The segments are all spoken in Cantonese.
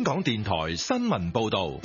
香港電台新聞報道。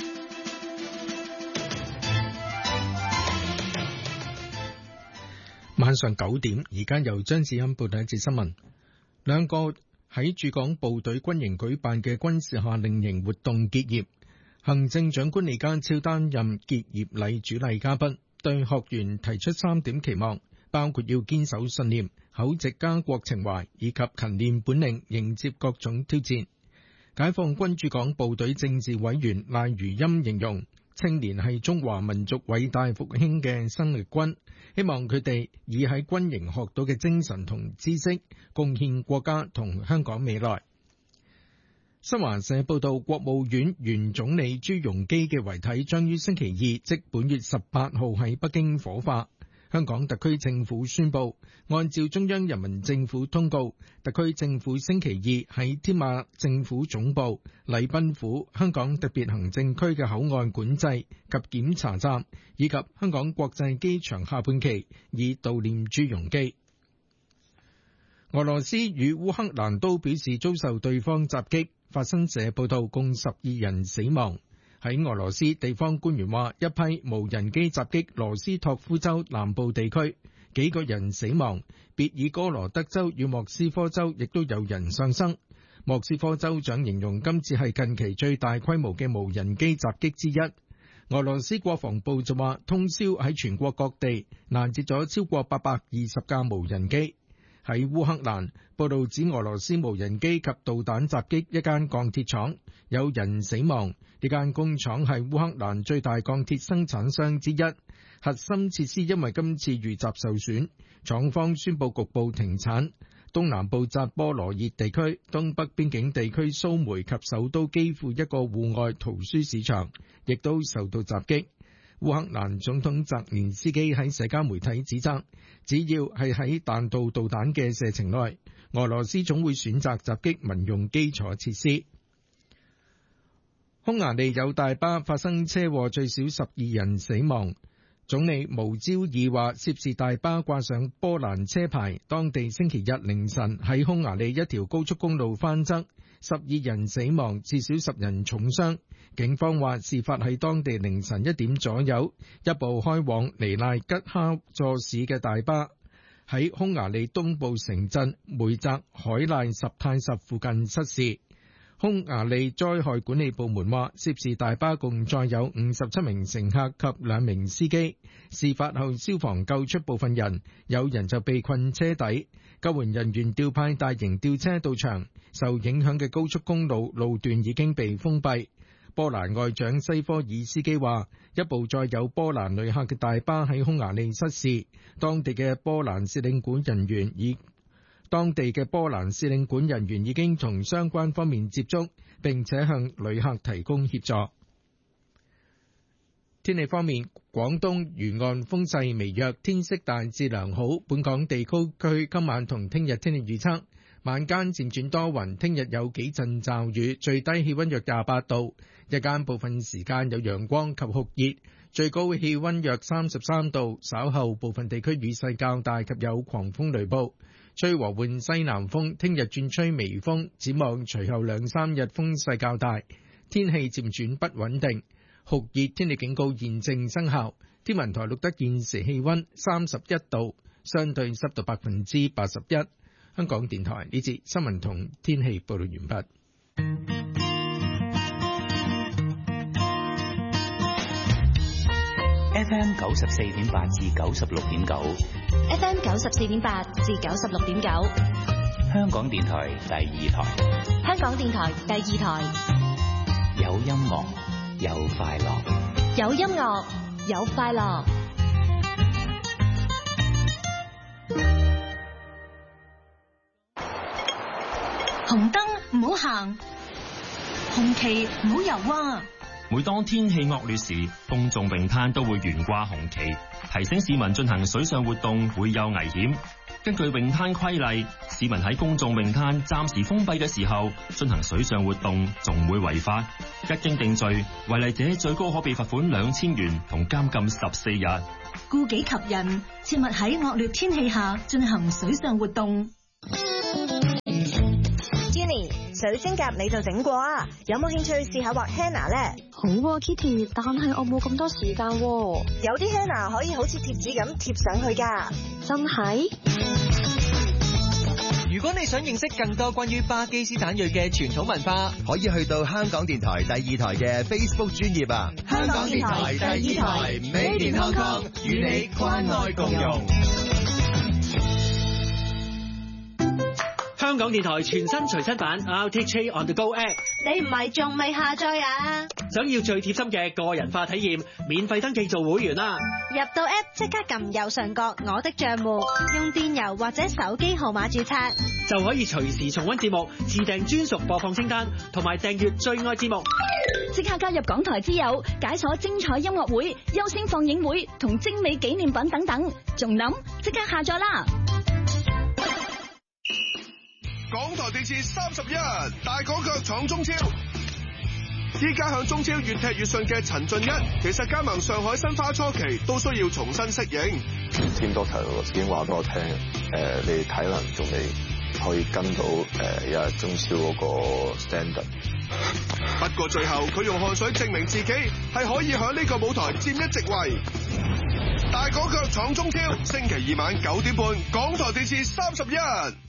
晚上9點，而家由張子欣報第一節新聞。兩個喺駐港部隊軍營舉辦嘅軍事夏令營活動結業，行政長官李家超擔任結業禮主禮嘉賓，對學員提出3點期望，包括要堅守信念、厚植家國情懷以及勤練本領，迎接各種挑戰。解放軍駐港部隊政治委員賴如欽形容，青年係中華民族偉大復興嘅生力軍，希望佢哋以喺軍營學到嘅精神同知識，貢獻國家同香港未來。新華社報道，國務院原總理朱鎔基嘅遺體將於星期二，即本月18號喺北京火化。香港特區政府宣布，按照中央人民政府通告，特區政府星期二喺添馬政府總部、禮賓府、香港特別行政區嘅口岸管制及檢查站以及香港國際機場下半旗，以悼念朱鎔基。俄羅斯與烏克蘭都表示遭受對方襲擊，法新社報道共12人死亡。喺俄羅斯，地方官員話，一批無人機襲擊羅斯托夫州南部地區，幾個人死亡。別爾哥羅德州與莫斯科州亦都有人喪生。莫斯科州長形容今次係近期最大規模嘅無人機襲擊之一。俄羅斯國防部就話，通宵喺全國各地攔截咗超過820架無人機。喺烏克蘭，報道指俄羅斯無人機及導彈襲擊一間鋼鐵廠，有人死亡。呢間工廠係烏克蘭最大鋼鐵生產商之一，核心設施因為今次遇襲受損，廠方宣布局部停產。東南部扎波羅熱地區、東北邊境地區蘇梅及首都基輔一個戶外圖書市場亦都受到襲擊。烏克蘭總統澤連斯基喺社交媒體指責，只要係喺彈道導彈嘅射程內，俄羅斯總會選擇襲擊民用基礎設施。匈牙利有大巴發生車禍，最少12人死亡。總理無焦爾話，涉事大巴掛上波蘭車牌，當地星期日凌晨喺匈牙利一條高速公路翻側，12人死亡，至少10人重傷。警方話，事發喺當地凌晨1點左右，一部開往尼賴吉哈佐市嘅大巴喺匈牙利東部城鎮梅澤海賴什泰什附近失事。匈牙利災害管理部門話，涉事大巴共載有57名乘客及2名司機。事發後，消防救出部分人，有人就被困車底。救援人員調派大型吊車到場，受影響嘅高速公路路段已經被封閉。波蘭外長西科爾斯基話，一部載有波蘭旅客嘅大巴喺匈牙利失事，當地嘅波蘭使領館人員已經同相關方面接觸，並且向旅客提供協助。天氣方面，廣東沿岸風勢微弱，天色大致良好。本港地區今晚同聽日天氣預測，晚間漸轉多雲，聽日有幾陣驟雨，最低氣溫約28度，日間部分時間有陽光及酷熱，最高氣溫約33度。稍後部分地區雨勢較大及有狂風雷暴，吹和緩西南風，聽日轉吹微風。展望隨後2-3日風勢較大，天氣漸轉不穩定。酷熱天氣警告現正生效。天文台錄得現時氣溫31度，相對濕度81%。香港電台呢節新聞同天氣報道完畢。 FM 94.8至96.9 ，FM 94.8至96.9， 香港電台第2台， 香港電台第2台， 有音樂，有快樂， 有音樂，有快樂。紅燈唔好行，紅旗唔好游啊！ 每當天氣惡劣時，公眾泳灘都會懸掛紅旗，提醒市民進行水上活動會有危險。根據泳灘規例，市民喺公眾泳灘暫時封閉嘅時候進行水上活動，仲會違法。一經定罪，違例者最高可被罰款2000元同監禁14日。 顧己及人，切勿喺惡劣天氣下進行水上活動。 水晶甲你就整過啊？有冇興趣試下畫 henna 呢？ 好啊 Kitty， 但係我冇咁多時間喎。 有啲 henna 可以好似貼紙咁貼上去㗎。 真係？ 如果你想認識更多關於巴基斯坦裔嘅傳統文化， 可以去到香港電台第二台嘅 Facebook 專頁啊！ 香港電台第二台 Made in Hong Kong， 與你關愛共融。 香港電台全新隨身版 RTHK On The Go App， 你唔係仲未下載啊？ 想要最貼心嘅個人化體驗，免費登記做會員啦！ 入到 App 即刻撳右上角我的賬戶，用電郵或者手機號碼註冊， 就可以隨時重溫節目，自訂專屬播放清單，同埋訂閱最愛節目。 即刻加入港台之友，解鎖精彩音樂會、優先放映會同精美紀念品等等，仲諗即刻下載啦！ 港台電視31大港腳闖中超，依家向中超越踢越順嘅陳俊一，其實加盟上海申花初期都需要重新適應。 Team Doctor 已經話俾我聽，你體能仲未可以跟到而家中超嗰個 standard。 不過最後佢用汗水證明自己係可以喺呢個舞台佔一席位。大港腳闖中超，星期二晚9點半，港台電視31。